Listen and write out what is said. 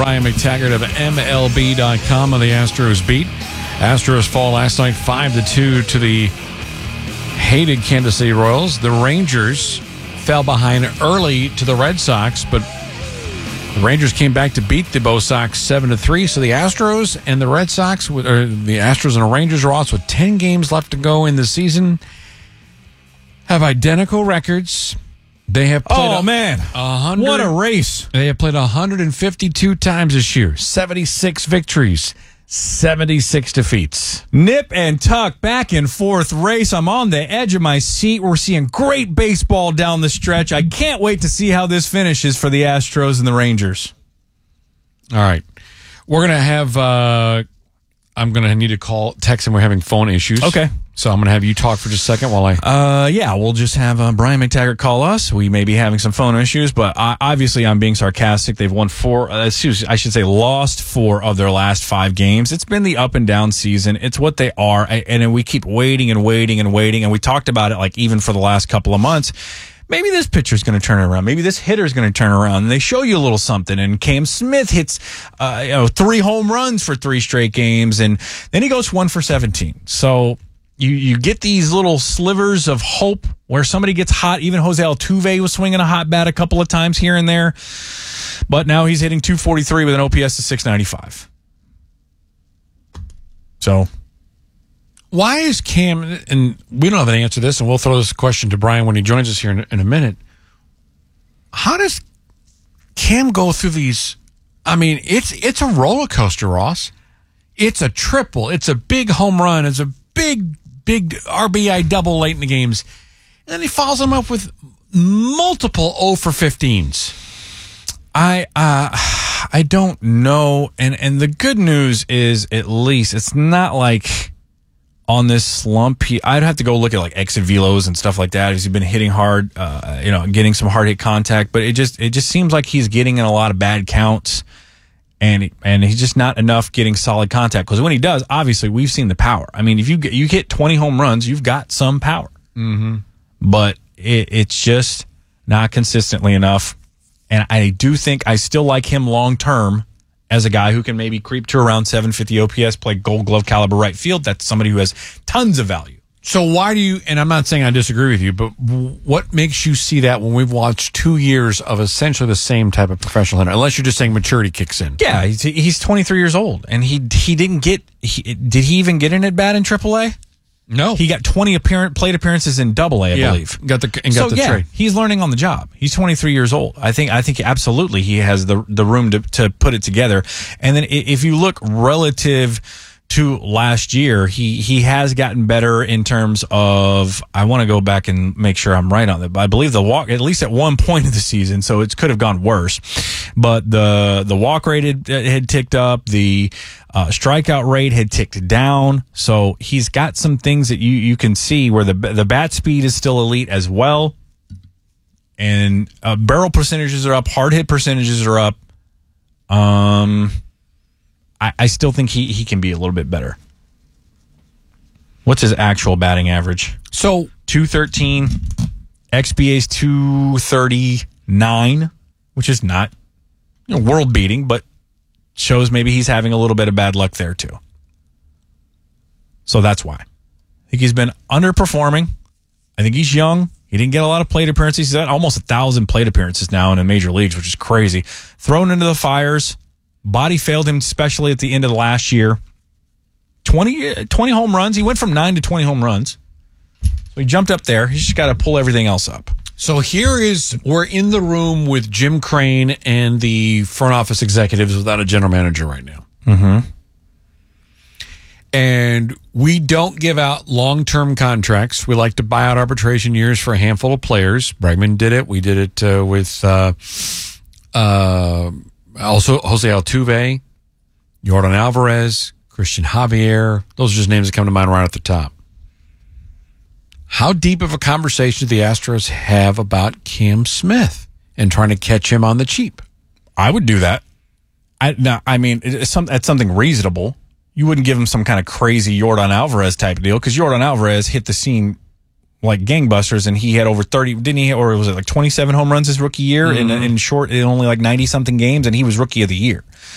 Brian McTaggart of MLB.com on the Astros beat. Astros fall last night 5-2 to the hated Kansas City Royals. The Rangers fell behind early to the Red Sox, but the Rangers came back to beat the Bo Sox 7-3. So the Astros and the Red Sox, the Astros and the Rangers are lost with 10 games left to go in the season, have identical records. They have played what a race. They have played 152 times this year, 76 victories, 76 defeats. Nip and tuck, back and forth race. I'm on the edge of my seat. We're seeing great baseball down the stretch. I can't wait to see how this finishes for the Astros and the Rangers. All right. We're going to have, I'm going to need to text him. We're having phone issues. Okay. So I'm going to have you talk for just a second while we'll just have Brian McTaggart call us. We may be having some phone issues, but obviously I'm being sarcastic. They've won lost 4 of their last 5 games. It's been the up and down season. It's what they are. And we keep waiting and waiting and waiting. And we talked about it like even for the last couple of months. Maybe this pitcher's going to turn it around. Maybe this hitter's going to turn around. And they show you a little something. And Cam Smith hits 3 home runs for 3 straight games. And then he goes 1 for 17. So You get these little slivers of hope where somebody gets hot. Even Jose Altuve was swinging a hot bat a couple of times here and there. But now he's hitting 243 with an OPS of 695. So why is Cam, and we don't have an answer to this, and we'll throw this question to Brian when he joins us here in a minute. How does Cam go through these? I mean, it's a roller coaster, Ross. It's a triple. It's a big home run. It's a big RBI double late in the games. And then he follows them up with multiple 0 for 15s. I don't know. And the good news is at least it's not like on this slump. I'd have to go look at like exit velos and stuff like that. He's been hitting hard, getting some hard hit contact, but it just seems like he's getting in a lot of bad counts. And he's just not enough getting solid contact. Because when he does, obviously, we've seen the power. I mean, if you hit 20 home runs, you've got some power. Mm-hmm. But it's just not consistently enough. And I do think I still like him long-term as a guy who can maybe creep to around 750 OPS, play Gold Glove caliber right field. That's somebody who has tons of value. So why do you, and I'm not saying I disagree with you, but what makes you see that when we've watched 2 years of essentially the same type of professional hitter, unless you're just saying maturity kicks in? Yeah, he's 23 years old, and he didn't get, did he even get an at-bat in AAA? No. He got 20 plate appearances in AA, I believe. Got the trade. He's learning on the job. He's 23 years old. I think absolutely he has the room to put it together. And then if you look relative to last year, he has gotten better in terms of, I want to go back and make sure I'm right on that, but I believe the walk, at least at one point of the season, so it could have gone worse, but the walk rate had ticked up, the strikeout rate had ticked down, so he's got some things that you can see where the bat speed is still elite as well, and barrel percentages are up, hard hit percentages are up. I still think he can be a little bit better. What's his actual batting average? So 213, XBA's 239, which is not world beating, but shows maybe he's having a little bit of bad luck there too. So that's why. I think he's been underperforming. I think he's young. He didn't get a lot of plate appearances. He's at almost 1,000 plate appearances now in the major leagues, which is crazy. Thrown into the fires. Body failed him, especially at the end of the last year. 20 home runs. He went from 9 to 20 home runs. So he jumped up there. He's just got to pull everything else up. So we're in the room with Jim Crane and the front office executives without a general manager right now. Mm-hmm. And we don't give out long-term contracts. We like to buy out arbitration years for a handful of players. Bregman did it. We did it with also Jose Altuve, Yordan Alvarez, Christian Javier. Those are just names that come to mind right at the top. How deep of a conversation do the Astros have about Cam Smith and trying to catch him on the cheap? I would do that. I mean, it's something reasonable. You wouldn't give him some kind of crazy Yordan Alvarez type of deal, because Yordan Alvarez hit the scene like gangbusters, and he had over 30, didn't he? Or was it like 27 home runs his rookie year in only like 90 something games, and he was rookie of the year.